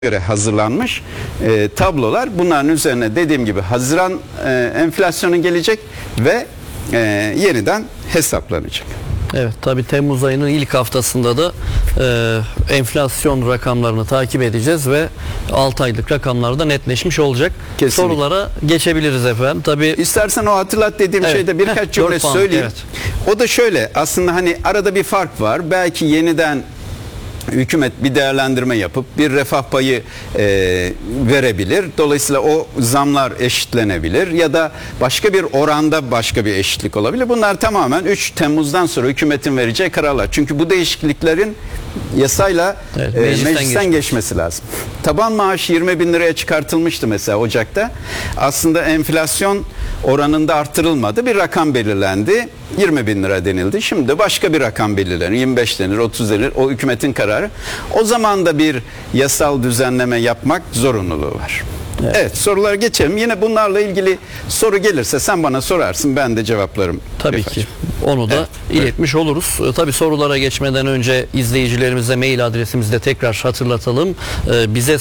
göre hazırlanmış tablolar. Bunların üzerine dediğim gibi Haziran enflasyonu gelecek ve yeniden hesaplanacak. Evet, tabii Temmuz ayının ilk haftasında da enflasyon rakamlarını takip edeceğiz ve 6 aylık rakamlar da netleşmiş olacak. Kesinlikle. Sorulara geçebiliriz efendim. Tabii İstersen o hatırlat dediğim şeyde birkaç cümle söyleyeyim. Evet. O da şöyle, aslında hani arada bir fark var. Belki yeniden hükümet bir değerlendirme yapıp bir refah payı verebilir. Dolayısıyla o zamlar eşitlenebilir ya da başka bir oranda başka bir eşitlik olabilir. Bunlar tamamen 3 Temmuz'dan sonra hükümetin vereceği kararlar. Çünkü bu değişikliklerin yasayla meclisten geçmesi lazım. Taban maaş 20 bin liraya çıkartılmıştı mesela Ocak'ta. Aslında enflasyon oranında arttırılmadı. Bir rakam belirlendi. 20 bin lira denildi. Şimdi de başka bir rakam belirlenir. 25 denir, 30 denir. O hükümetin kararı. O zaman da bir yasal düzenleme yapmak zorunluluğu var. Evet, sorulara geçelim. Yine bunlarla ilgili soru gelirse sen bana sorarsın, ben de cevaplarım. Tabii ki. Onu da iletmiş oluruz. Tabii sorulara geçmeden önce izleyicilerimize mail adresimizi de tekrar hatırlatalım. Bize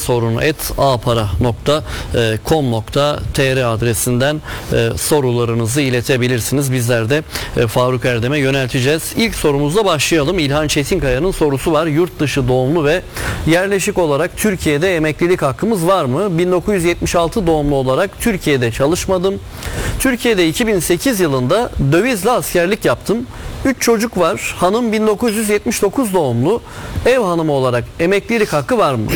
sorun@apara.com.tr adresinden sorularınızı iletebilirsiniz. Bizler de Faruk Erdem'e yönelteceğiz. İlk sorumuzla başlayalım. İlhan Çetinkaya'nın sorusu var. Yurt dışı doğumlu ve yerleşik olarak Türkiye'de emeklilik hakkımız var mı? 1976 doğumlu olarak Türkiye'de çalışmadım. Türkiye'de 2008 yılında dövizle askerlik yaptım. 3 çocuk var. Hanım 1979 doğumlu. Ev hanımı olarak emeklilik hakkı var mı?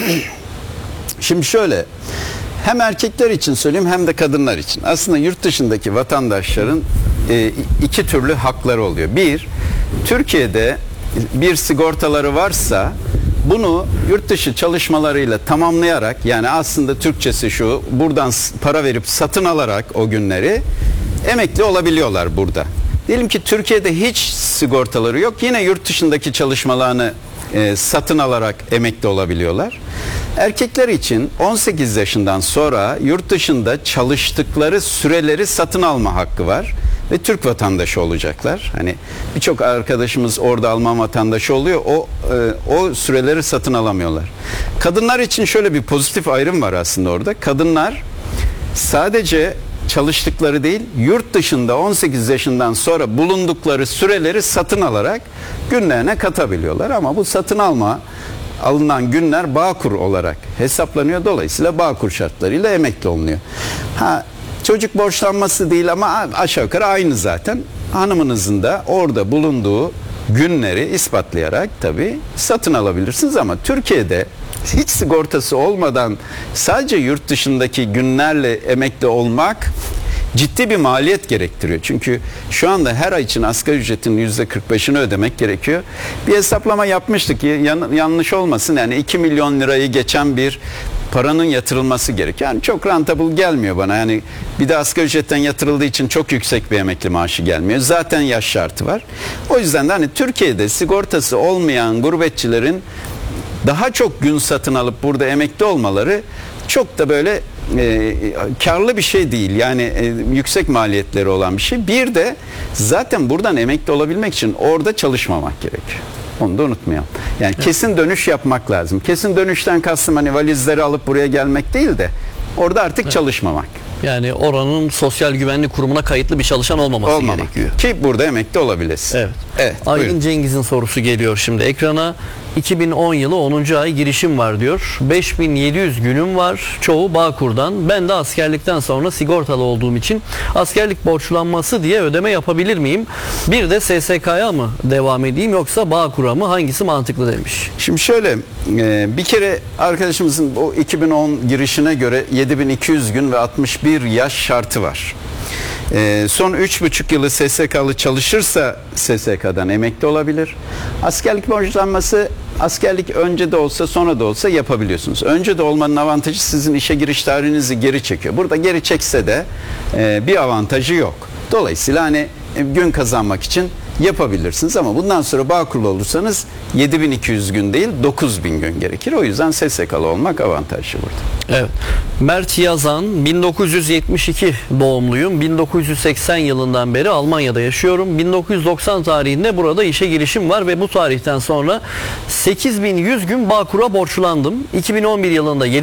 Şimdi şöyle, hem erkekler için söyleyeyim hem de kadınlar için. Aslında yurt dışındaki vatandaşların iki türlü hakları oluyor. Bir, Türkiye'de bir sigortaları varsa bunu yurt dışı çalışmalarıyla tamamlayarak, yani aslında Türkçesi şu, buradan para verip satın alarak o günleri emekli olabiliyorlar burada. Diyelim ki Türkiye'de hiç sigortaları yok, yine yurt dışındaki çalışmalarını satın alarak emekli olabiliyorlar. Erkekler için 18 yaşından sonra yurt dışında çalıştıkları süreleri satın alma hakkı var ve Türk vatandaşı olacaklar. Hani birçok arkadaşımız orada Alman vatandaşı oluyor. O süreleri satın alamıyorlar. Kadınlar için şöyle bir pozitif ayrım var aslında orada. Kadınlar sadece çalıştıkları değil, yurt dışında 18 yaşından sonra bulundukları süreleri satın alarak günlerine katabiliyorlar. Ama bu satın alınan günler Bağkur olarak hesaplanıyor. Dolayısıyla Bağkur şartlarıyla emekli olunuyor. Çocuk borçlanması değil ama aşağı yukarı aynı zaten. Hanımınızın da orada bulunduğu günleri ispatlayarak tabii satın alabilirsiniz ama Türkiye'de hiç sigortası olmadan sadece yurt dışındaki günlerle emekli olmak ciddi bir maliyet gerektiriyor. Çünkü şu anda her ay için asgari ücretin %45'ini ödemek gerekiyor. Bir hesaplama yapmıştık, yanlış olmasın, yani 2 milyon lirayı geçen bir paranın yatırılması gerekiyor. Yani çok rentable gelmiyor bana. Yani bir de asgari ücretten yatırıldığı için çok yüksek bir emekli maaşı gelmiyor. Zaten yaş şartı var. O yüzden de hani Türkiye'de sigortası olmayan gurbetçilerin daha çok gün satın alıp burada emekli olmaları çok da böyle karlı bir şey değil. Yani yüksek maliyetleri olan bir şey. Bir de zaten buradan emekli olabilmek için orada çalışmamak gerekiyor. Onu da unutmayalım. Yani kesin dönüş yapmak lazım. Kesin dönüşten kastım hani valizleri alıp buraya gelmek değil de orada artık çalışmamak. Yani oranın sosyal güvenlik kurumuna kayıtlı bir çalışan olmaması gerekiyor. Ki burada emekli olabilirsin. Evet. Aydın Cengiz'in sorusu geliyor şimdi ekrana. 2010 yılı 10. ay girişim var diyor. 5700 günüm var. Çoğu Bağkur'dan. Ben de askerlikten sonra sigortalı olduğum için askerlik borçlanması diye ödeme yapabilir miyim? Bir de SSK'ya mı devam edeyim yoksa Bağkur'a mı? Hangisi mantıklı demiş. Şimdi şöyle, bir kere arkadaşımızın o 2010 girişine göre 7200 gün ve 61 yaş şartı var. Son 3,5 yılı SSK'lı çalışırsa SSK'dan emekli olabilir. Askerlik borçlanması, askerlik önce de olsa sonra da olsa yapabiliyorsunuz. Önce de olmanın avantajı sizin işe giriş tarihinizi geri çekiyor. Burada geri çekse de bir avantajı yok. Dolayısıyla hani gün kazanmak için yapabilirsiniz ama bundan sonra Bağkurlu olursanız 7200 gün değil 9000 gün gerekir. O yüzden SSK'lı olmak avantajlı burada. Evet. Mert Yazan, 1972 doğumluyum. 1980 yılından beri Almanya'da yaşıyorum. 1990 tarihinde burada işe girişim var ve bu tarihten sonra 8100 gün Bağkur'a borçlandım. 2011 yılında